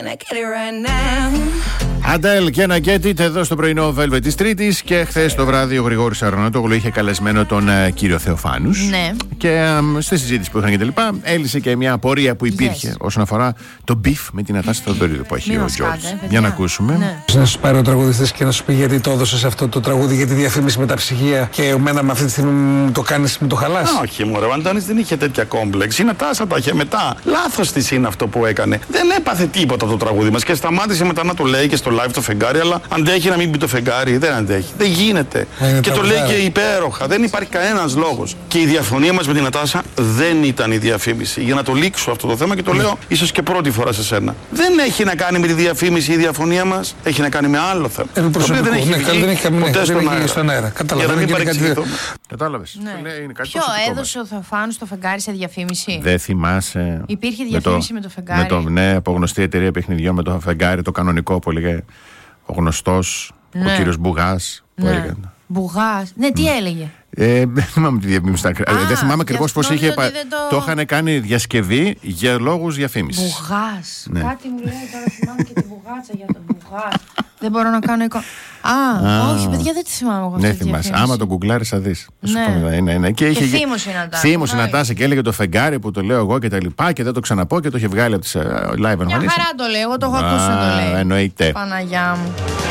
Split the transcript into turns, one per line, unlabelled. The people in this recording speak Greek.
Αντέλ και ένα Get It εδώ στο πρωινό Velvet της Τρίτης. Και χθες το βράδυ ο Γρηγόρης Αρναούτογλου είχε καλεσμένο τον κύριο Θεοφάνους.
Ναι.
Και στη συζήτηση που είχαν και τα λοιπά, έλυσε και μια απορία που υπήρχε όσον αφορά το beef με την Νατάσα Θεοδωρίδου που έχει ο Τζόρτζ. Για να ακούσουμε.
Ναι. Να σου πάρει ο τραγουδιστής και να σου πει γιατί το έδωσες αυτό το τραγούδι για τη διαφήμιση με τα ψυγεία και εμένα με αυτή τη στιγμή μου το κάνεις, μου το χαλάς.
Όχι, μωρέ, ο Αντώνης δεν είχε τέτοια κόμπλεξ. Η Νατάσα τα είχε μετά. Λάθος της είναι αυτό που έκανε. Δεν έπαθε τίποτα το τραγούδι μας και σταμάτησε μετά να το λέει και στο live το φεγγάρι. Αλλά αντέχει να μην πει το φεγγάρι. Δεν αντέχει. Δεν γίνεται. Και το λέει και υπέροχα. Δεν υπάρχει κανένας λόγος. Και η διαφωνία μας με την Νατάσα δεν ήταν η διαφήμιση. Για να το λήξω αυτό το θέμα και το λέω ίσως και πρώτη φορά σε σένα. Δεν έχει να κάνει με τη διαφήμιση η διαφωνία μας. Έχει να κάνει με άλλο θέμα.
Δεν έχει ποτέ στον αέρα.
Κατάλαβες.
Ποιο έδωσε ο Θεοφάνους το φεγγάρι σε διαφήμιση?
Δεν θυμάσαι.
Υπήρχε διαφήμιση με το φεγγάρι.
Ναι, από γνωστή εταιρεία παιχνιδιών με το φεγγάρι, το κανονικό που έλεγε ο γνωστός, ο κύριος Μπουγάς.
Μπουγάς. Ναι, τι έλεγε?
Δεν θυμάμαι τη διαφήμιση. Δεν θυμάμαι ακριβώς πώς είχε. Το είχαν κάνει διασκευή για λόγους διαφήμισης.
Μπουγάς. Κάτι μου λέει τώρα, θυμάμαι και την Μπουγάτσα για τον Μπουγάς. Δεν μπορώ να κάνω εικόνα. Όχι, παιδιά, δεν τη θυμάμαι εγώ αυτή.
Ναι, θυμάσαι. Άμα τον γκουγκλάρεις θα δεις.
Και θύμωσε η Νατάσα.
Θύμωσε η Νατάσα και έλεγε το φεγγάρι που το λέω εγώ και τα λοιπά και δεν το ξαναπώ και το είχε βγάλει από τις live εμφανίσεις.
Μια χαρά το λέει, εγώ το έχω ακούσει να το λέει.
Εννοείται.
Παναγιά μου.